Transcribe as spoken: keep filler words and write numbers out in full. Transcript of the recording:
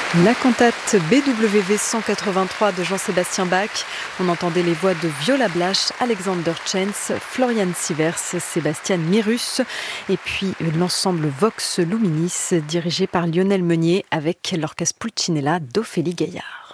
La cantate B W V cent quatre-vingt-trois de Jean-Sébastien Bach. On entendait les voix de Viola Blasch, Alexander Chance, Florian Sievers, Sébastien Mirus et puis l'ensemble Vox Luminis dirigé par Lionel Meunier avec l'orchestre Pulcinella d'Ophélie Gaillard.